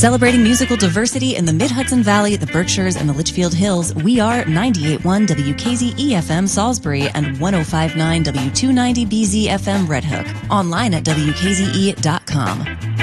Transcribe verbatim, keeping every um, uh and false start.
Celebrating musical diversity in the Mid-Hudson Valley, the Berkshires, and the Litchfield Hills, we are ninety-eight point one W K Z E F M Salisbury and one oh five point nine W two ninety B Z F M Red Hook. Online at W K Z E dot com.